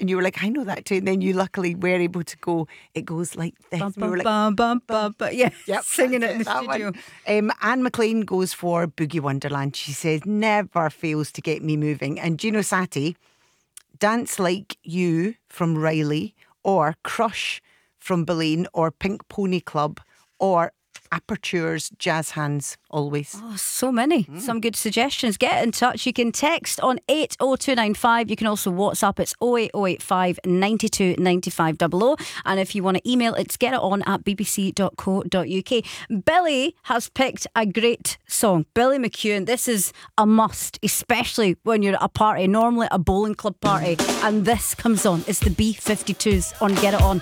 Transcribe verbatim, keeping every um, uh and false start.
And you were like, I know that too. And then you luckily were able to go, it goes like this. Bum, And we were like, bum, bum, bum, bum. Yeah, yep, singing it in the that studio. one. Um, Anne McLean goes for Boogie Wonderland. She says, never fails to get me moving. And Gino Sati, Dance Like You from Riley, or Crush from Boleyn, or Pink Pony Club, or Aperture's Jazz Hands, always. Oh, so many. Mm. Some good suggestions. Get in touch. You can text on eight oh two nine five. You can also WhatsApp. It's oh eight oh eight five nine two nine five double oh. And if you want to email, it's get it on at b b c dot co dot u k. Billy has picked a great song. Billy McEwan. This is a must, especially when you're at a party, normally a bowling club party, and this comes on. It's the B fifty-twos on Get It On.